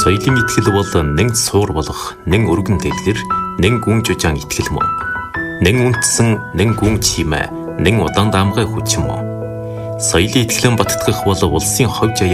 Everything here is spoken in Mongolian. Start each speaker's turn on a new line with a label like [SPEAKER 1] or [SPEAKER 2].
[SPEAKER 1] Соёлын итгэл бол нэг суур болох, нэг өргөн дэлгэр, нэг гүн жужаан итгэл мөн. Нэг үндэсэн, нэг гүн чимээ, нэг удаан даамгай хүч мөн. Соёлын итгэлэн баттгах бол улсын ховж